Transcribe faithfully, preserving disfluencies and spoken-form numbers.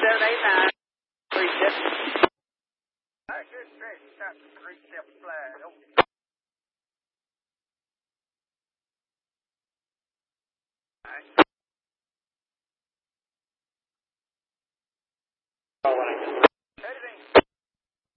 seven eight nine. Three six. All right, good stretch. Stop the three step flag. All right.